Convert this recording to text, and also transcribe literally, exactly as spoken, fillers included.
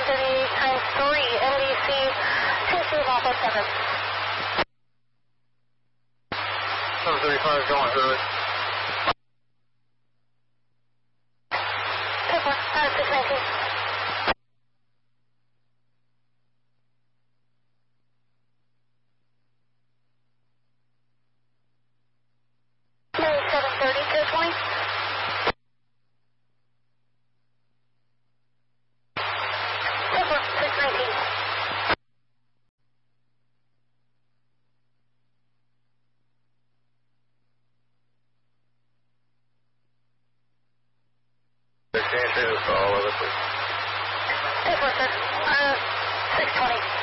thirty-eight times three, N B C, two two Alpha seven. seven thirty-five going through it. Two four, uh, six nineteen. seven thirty to twenty. Two four, six nineteen. sixteen two, so all of it, please. Two four, sir. Uh, six twenty.